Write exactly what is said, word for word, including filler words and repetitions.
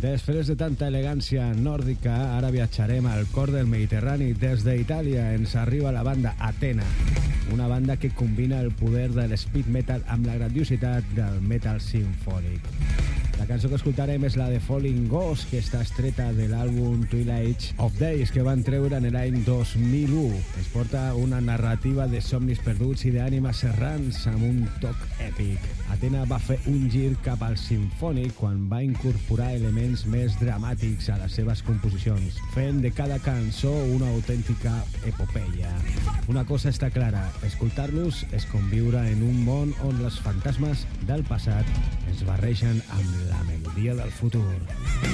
Després de tanta elegància nòrdica, ara viatjarem al cor del Mediterrani. Des d'Itàlia ens arriba la banda Athena, una banda que combina el poder de l'speed metal amb la grandiositat del metal simfònic. La cançó que escoltarem és la de Falling Ghost, que està estreta de l'àlbum Twilight of Days, que van treure en l'any dos mil u. Es porta una narrativa de somnis perduts i d'ànimes errants amb un toc èpic. Athena va fer un gir cap al simfònic quan va incorporar elements més dramàtics a les seves composicions, fent de cada cançó una autèntica epopeia. Una cosa està clara, escoltar-los és conviure en un món on els fantasmes del passat es barregen amb la melodia del futur.